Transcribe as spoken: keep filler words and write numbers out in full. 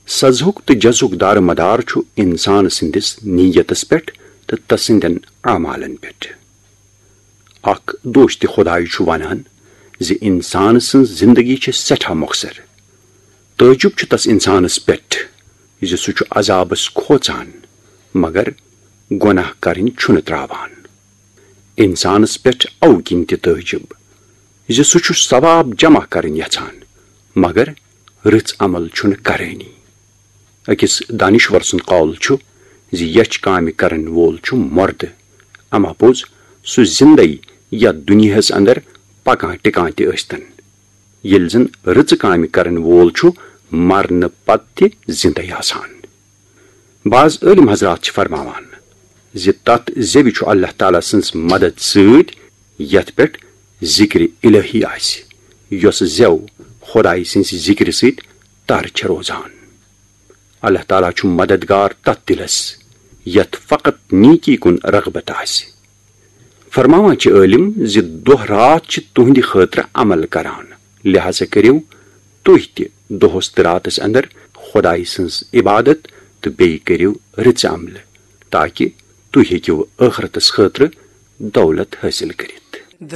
सजहुक तो जजुक दार मदार छु इंसान सिंदिस नीयतस पेट तो तसिंदन आमालन पेट। अख दोस्त खुदाई छु वनान जे इंसान सं जिंदगी छ सठा मखसर। तजुब छु तस इंसानस पेट जे सु छु अजाबस खोचान मगर गुनाह करिन छुन त्रावान। इंसानस पेट औ किन ते तजुब जे सु छु सवाब जमा करिन यछान मगर रच अमल छुन करनी। अकिस दानिश्वर सुन कौल छु जी यच काम करन वोल छु मर्द अमा पोज सु जिंदगी या दुनियास अंदर पका टिका ते अस्तन। येल जन रच काम करन वोल छु मरन पत्ते जिंदगी आसान। बाज इल्म हजरात छ फरमावान जे तत जेवि छु अल्लाह ताला सन्स मदद सद यत पेट जिक्र इलाही आसि योस जेव खुदाई सिंस जिक्र सद तर छ रोजान। अल्लाह ताला छु मददगार तत दिलस यत फकत नीकी कुन रगबत आसि। फरमावा छ इल्म जे दोह रात छ तुहंदि खतर अमल करान लिहाजा करियो तुह ते दोहस रातस अंदर खुदाई सन्स इबादत तो बे करियो रच अमल ताकि तुह हेकियो आखिरतस खतर दौलत हासिल करित।